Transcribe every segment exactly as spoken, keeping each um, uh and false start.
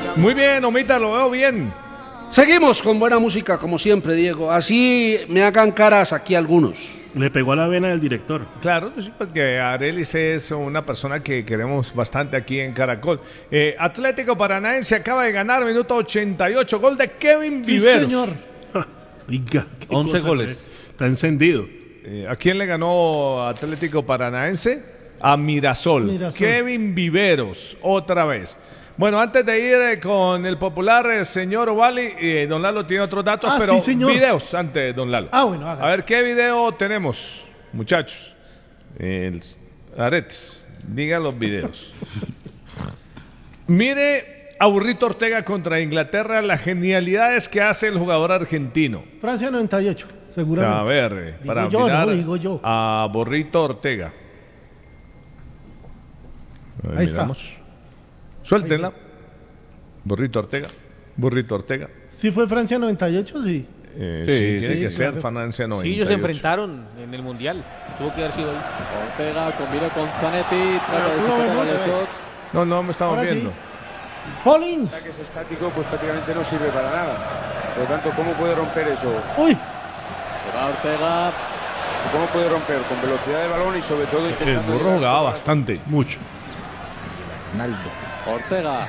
Muy bien, Omita, lo veo bien. Seguimos con buena música, como siempre, Diego. Así me hagan caras aquí algunos. Le pegó a la vena del director. Claro, sí, porque Arelis es una persona que queremos bastante aquí en Caracol. Eh, Atlético Paranaense acaba de ganar, minuto ochenta y ocho, gol de Kevin Viveros. Sí, señor. Oiga, once goles. Está encendido. Eh, ¿A quién le ganó Atlético Paranaense? A Mirasol. Mirasol. Kevin Viveros, otra vez. Bueno, antes de ir eh, con el popular eh, señor Ovali, eh, don Lalo tiene otros datos, Ah, pero sí, señor. videos antes, don Lalo. Ah, bueno, haga. A ver, ¿qué video tenemos, muchachos? El, Aretes, digan los videos. Mire a Burrito Ortega contra Inglaterra, las genialidades que hace el jugador argentino. Francia noventa y ocho, seguramente. A ver, eh, Digo para yo, mirar no, digo yo. a Burrito Ortega. A ver, Ahí está. miramos. Suéltenla. Burrito Ortega. Burrito Ortega. ¿Sí fue Francia noventa y ocho? Sí. Eh, Sí, sí, tiene sí, que ser claro. Francia noventa y Sí, ocho. ellos se enfrentaron en el Mundial. Tuvo que haber sido ahí. Ortega combina con Zanetti, trata de no sacar vemos, a eh. Sox. No, no me estamos Ahora sí. viendo. Collins. Que es estático, pues prácticamente no sirve para nada. Por lo tanto, ¿cómo puede romper eso? Uy, Se va Ortega. ¿Cómo puede romper? Con velocidad de balón y sobre todo El intentando burro llegar- jugaba bastante. Mucho. Naldo. Ortega.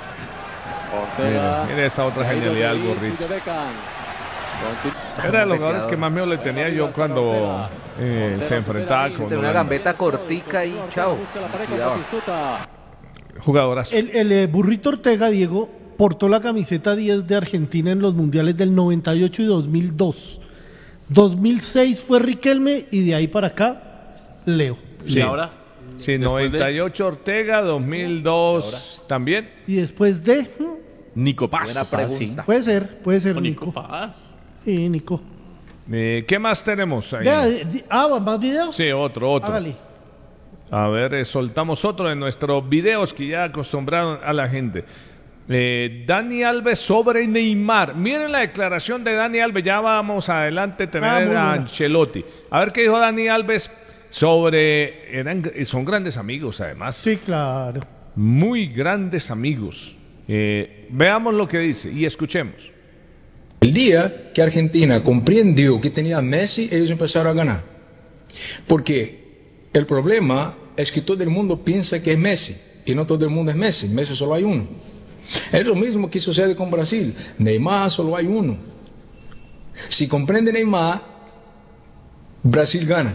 Ortega. Mire, mire esa otra Ahí genialidad del donde burrito. sigue Beckham. Continúa. Era de los jugadores que más miedo le tenía yo cuando eh, se enfrentaba con De una Holanda. gambeta cortica y chao. Busca la pared con Cuidado. Batistuta. Jugadorazo. el, el eh, Burrito Ortega, Diego, portó la camiseta diez de Argentina en los mundiales del noventa y ocho y dos mil dos. dos mil seis fue Riquelme y de ahí para acá, Leo. Sí. Y ahora, Sí, después noventa y ocho Ortega, dos mil dos también. Y después de... mm, Nico Paz. Buena pregunta. Puede ser, puede ser con Nico. Nico Paz. Sí, Nico. Eh, ¿Qué más tenemos ahí? Vea, di- di- ah, ¿más videos? Sí, otro, otro. Hágale. A ver, eh, soltamos otro de nuestros videos que ya acostumbraron a la gente. Eh, Dani Alves sobre Neymar. Miren la declaración de Dani Alves. Ya vamos adelante a tener Ah, muy a buena. Ancelotti. A ver qué dijo Dani Alves sobre... Eran, son grandes amigos, además. Sí, claro. Muy grandes amigos. Eh, veamos lo que dice y escuchemos. El día que Argentina comprendió que tenía a Messi, ellos empezaron a ganar. Porque el problema es que todo el mundo piensa que es Messi, y no todo el mundo es Messi, Messi solo hay uno. Es lo mismo que sucede con Brasil, Neymar solo hay uno. Si comprende Neymar, Brasil gana.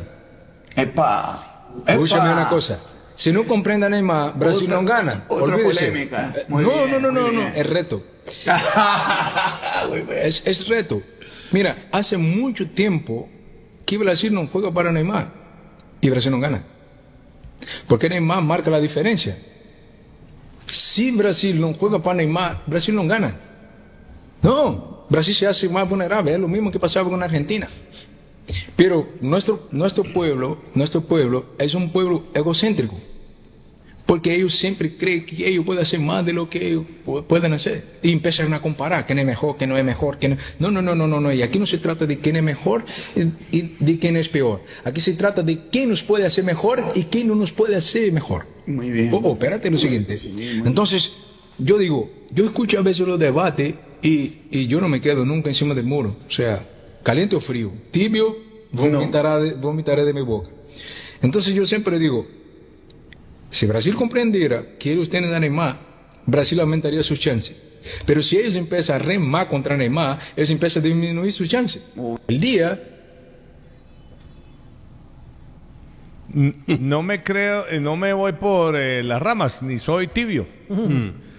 Epa, Escúchame una cosa. Si no comprende a Neymar, Brasil Otra- no gana. otra Olvídese. polémica. Eh, Muy no, bien, no, no, no, muy no, bien. es reto. Muy bien. Es, es reto. Mira, hace mucho tiempo que Brasil no juega para Neymar y Brasil no gana. Porque Neymar marca la diferencia. Si Brasil no juega para Neymar, Brasil no gana. No, Brasil se hace más vulnerable. Es lo mismo que pasaba con Argentina. Pero nuestro, nuestro pueblo, nuestro pueblo es un pueblo egocéntrico. Porque ellos siempre creen que ellos pueden hacer más de lo que ellos pu- pueden hacer. Y empiezan a comparar quién es mejor, quién no es mejor. Quién... No, no, no, no, no, no. Y aquí no se trata de quién es mejor y, y de quién es peor. Aquí se trata de quién nos puede hacer mejor y quién no nos puede hacer mejor. Muy bien. Oh, oh, espérate lo siguiente. Entonces, yo digo, yo escucho a veces los debates y, y yo no me quedo nunca encima del muro. O sea, caliente o frío, tibio, vomitará de, vomitaré de mi boca. Entonces yo siempre digo, si Brasil comprendiera que ellos tienen a Neymar, Brasil aumentaría sus chances. Pero si ellos empiezan a remar contra Neymar, ellos empiezan a disminuir sus chances. El día... No me creo, eh, no me voy por eh, las ramas, ni soy tibio.